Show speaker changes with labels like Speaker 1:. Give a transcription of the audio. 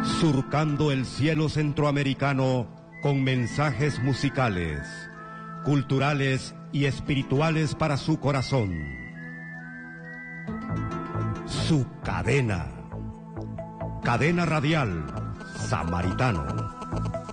Speaker 1: surcando el cielo centroamericano con mensajes musicales, culturales y espirituales para su corazón. Su cadena. Cadena Radial Samaritano.